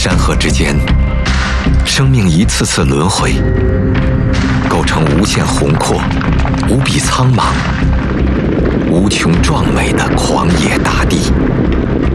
山河之间，生命一次次轮回，构成无限宏阔、无比苍茫、无穷壮美的狂野大地。